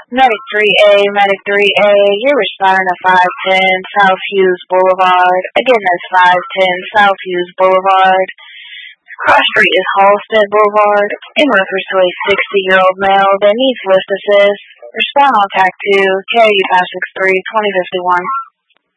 Medic 3A, Medic 3A, you're responding to 510 South Hughes Boulevard. Again, that's 510 South Hughes Boulevard. Cross street is Halstead Boulevard. In reference to a 60-year-old male that needs lift assist. Respond on TAC 2, KU 563 2051.